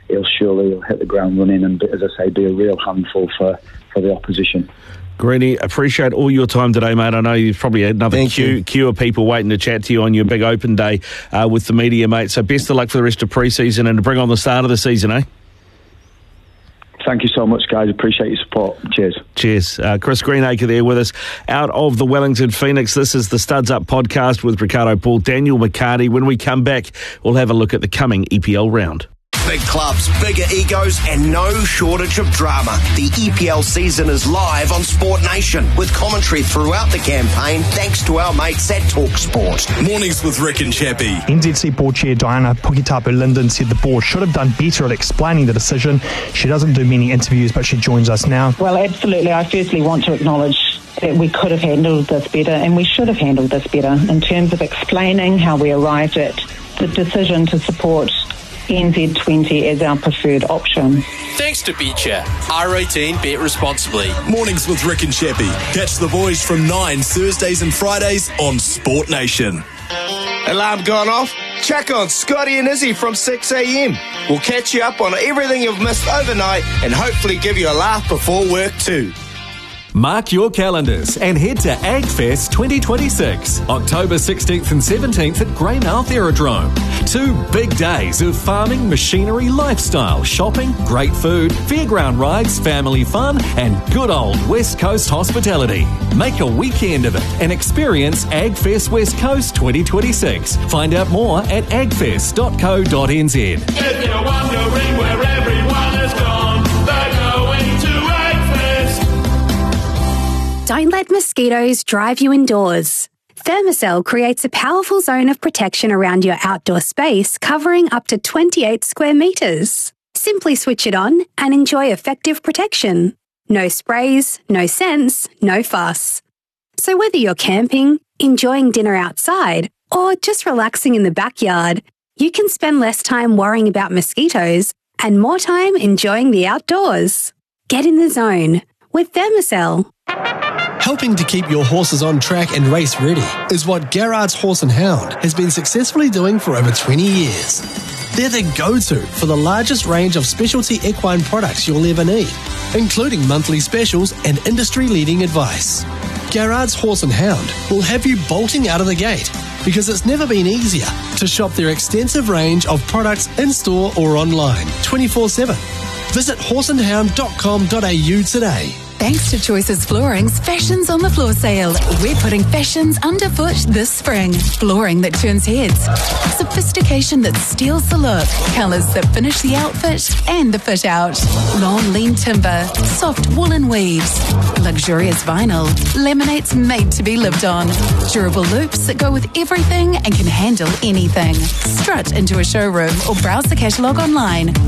he'll hit the ground running and, as I say, be a real handful for the opposition. Greeny, appreciate all your time today, mate. I know you've probably had another queue of people waiting to chat to you on your big open day with the media, mate. So best of luck for the rest of pre-season and to bring on the start of the season, eh? Thank you so much, guys. Appreciate your support. Cheers. Chris Greenacre there with us out of the Wellington Phoenix. This is the Studs Up podcast with Ricardo Paul, Daniel McCarty. When we come back, we'll have a look at the coming EPL round. Big clubs, bigger egos, and no shortage of drama. The EPL season is live on Sport Nation with commentary throughout the campaign thanks to our mates at Talk Sport. Mornings with Rick and Chappie. NZC board chair Diana Pukitapu-Linden said the board should have done better at explaining the decision. She doesn't do many interviews, but she joins us now. Well, absolutely. I firstly want to acknowledge that we could have handled this better, and we should have handled this better in terms of explaining how we arrived at the decision to support NZ20 as our preferred option. Thanks to Beecher. R18, bet responsibly. Mornings with Rick and Chappie. Catch the boys from 9 Thursdays and Fridays on Sport Nation. Alarm gone off? Check on Scotty and Izzy from 6 a.m. We'll catch you up on everything you've missed overnight and hopefully give you a laugh before work too. Mark your calendars and head to AgFest 2026, October 16th and 17th at Greymouth Aerodrome. 2 big days of farming, machinery, lifestyle, shopping, great food, fairground rides, family fun, and good old West Coast hospitality. Make a weekend of it and experience AgFest West Coast 2026. Find out more at agfest.co.nz. If you're wondering where everyone has gone, they're going to Don't let mosquitoes drive you indoors. Thermacell creates a powerful zone of protection around your outdoor space, covering up to 28 square metres. Simply switch it on and enjoy effective protection. No sprays, no scents, no fuss. So whether you're camping, enjoying dinner outside, or just relaxing in the backyard, you can spend less time worrying about mosquitoes and more time enjoying the outdoors. Get in the zone with Thermacell. Helping to keep your horses on track and race ready is what Garrard's Horse and Hound has been successfully doing for over 20 years. They're the go-to for the largest range of specialty equine products you'll ever need, including monthly specials and industry-leading advice. Garrard's Horse and Hound will have you bolting out of the gate because it's never been easier to shop their extensive range of products in-store or online 24/7. Visit horseandhound.com.au today. Thanks to Choices Flooring's Fashions on the Floor sale, we're putting fashions underfoot this spring. Flooring that turns heads, sophistication that steals the look, colours that finish the outfit and the fit out. Long lean timber, soft woolen weaves, luxurious vinyl, laminates made to be lived on, durable loops that go with everything and can handle anything. Strut into a showroom or browse the catalogue online.